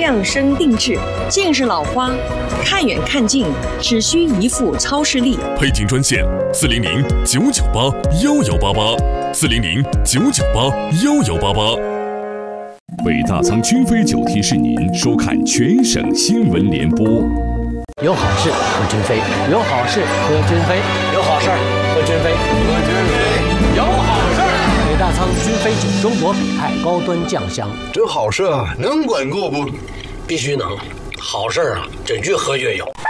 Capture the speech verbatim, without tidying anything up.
量身定制，近视老花，看远看近只需一副超视力。 配镜专线：四零零九九八幺幺八八，四零零九九八幺幺八八。 北大仓君飞酒提示您收看全省新闻联播。 有好事和君飞，有好事和君飞，有好事和君飞，和君飞，有好事。北大仓君飞酒，中国北派高端酱香。 这好事啊，能管够不？ 必须能，好事啊，这越喝越有。